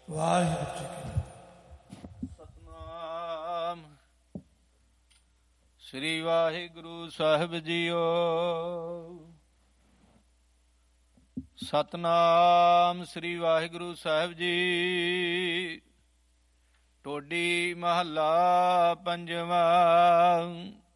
ਵਾਹਿਗੁਰੂ ਜੀ ਕੀ ਸਤਨਾਮ ਸ੍ਰੀ ਵਾਹਿਗੁਰੂ ਸਾਹਿਬ JIO. Satnam ਸ੍ਰੀ ਵਾਹਿਗੁਰੂ ਸਾਹਿਬ ਜੀ। ਟੋਡੀ ਮਹੱਲਾ ਪੰਜਵਾਂ।